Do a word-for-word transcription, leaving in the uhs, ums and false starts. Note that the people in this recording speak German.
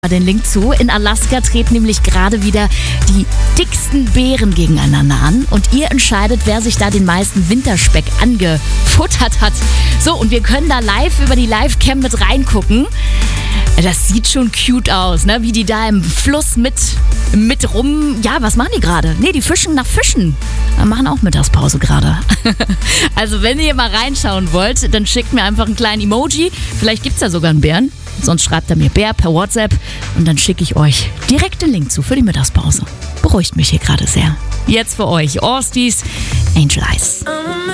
Den Link zu. In Alaska treten nämlich gerade wieder die dicksten Bären gegeneinander an und ihr entscheidet, wer sich da den meisten Winterspeck angefuttert hat. So, und wir können da live über die Livecam mit reingucken. Das sieht schon cute aus, ne? Wie die da im Fluss mit, mit rum... Ja, was machen die gerade? Ne, die fischen nach Fischen. Wir machen auch Mittagspause gerade. Also wenn ihr mal reinschauen wollt, dann schickt mir einfach einen kleinen Emoji. Vielleicht gibt es ja sogar einen Bären. Sonst schreibt er mir Bär per WhatsApp und dann schicke ich euch direkt den Link zu für die Mittagspause. Beruhigt mich hier gerade sehr. Jetzt für euch, Orsties Angel Eyes.